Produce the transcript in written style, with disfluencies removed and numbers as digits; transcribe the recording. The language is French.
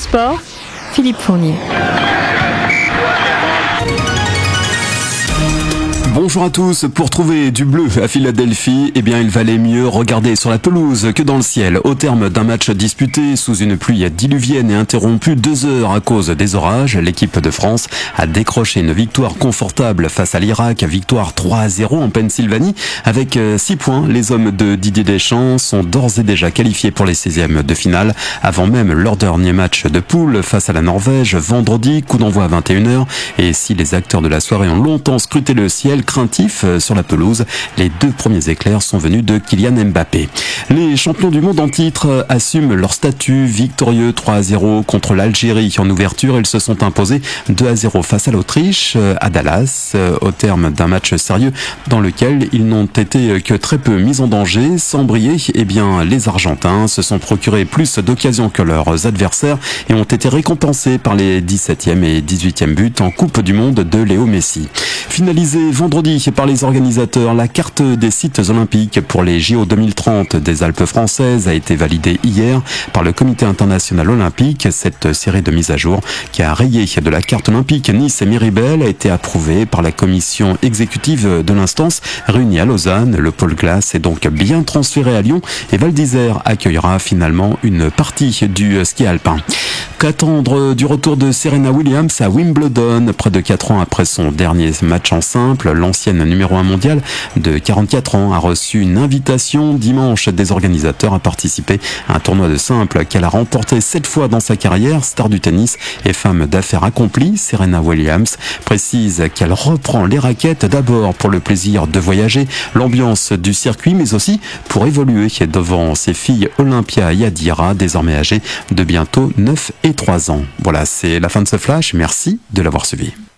Sport, Philippe Fournier. Bonjour à tous. Pour trouver du bleu à Philadelphie, il valait mieux regarder sur la pelouse que dans le ciel. Au terme d'un match disputé sous une pluie diluvienne et interrompue 2 heures à cause des orages, l'équipe de France a décroché une victoire confortable face à l'Irak. Victoire 3-0 en Pennsylvanie. Avec 6 points, les hommes de Didier Deschamps sont d'ores et déjà qualifiés pour les 16e de finale, avant même leur dernier match de poule face à la Norvège vendredi, coup d'envoi à 21h. Et si les acteurs de la soirée ont longtemps scruté le ciel, craintif sur la pelouse, les 2 premiers éclairs sont venus de Kylian Mbappé. Les champions du monde en titre assument leur statut victorieux 3-0 contre l'Algérie. En ouverture, ils se sont imposés 2-0 face à l'Autriche à Dallas, au terme d'un match sérieux dans lequel ils n'ont été que très peu mis en danger. Sans briller, les Argentins se sont procurés plus d'occasions que leurs adversaires et ont été récompensés par les 17e et 18e buts en Coupe du Monde de Léo Messi. Finalisé vendredi par les organisateurs, la carte des sites olympiques pour les JO 2030 des Alpes françaises a été validée hier par le Comité international olympique. Cette série de mises à jour qui a rayé de la carte olympique Nice et Miribel a été approuvée par la commission exécutive de l'instance réunie à Lausanne. Le pôle glace est donc bien transféré à Lyon et Val d'Isère accueillera finalement une partie du ski alpin. Qu'attendre du retour de Serena Williams à Wimbledon? Près de 4 ans après son dernier match en simple, l'ancienne numéro 1 mondiale de 44 ans a reçu une invitation dimanche des organisateurs à participer à un tournoi de simple qu'elle a remporté 7 fois dans sa carrière. Star du tennis et femme d'affaires accomplie, Serena Williams précise qu'elle reprend les raquettes d'abord pour le plaisir de voyager, l'ambiance du circuit, mais aussi pour évoluer devant ses filles Olympia et Yadira, désormais âgées de bientôt 9 et 3 ans. Voilà, c'est la fin de ce flash. Merci de l'avoir suivi.